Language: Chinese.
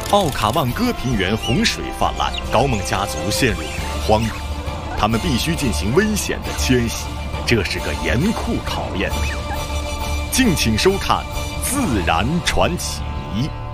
奥卡旺戈平原洪水泛滥，高梦家族陷入恐慌，他们必须进行危险的迁徙，这是个严酷考验。敬请收看《自然传奇》。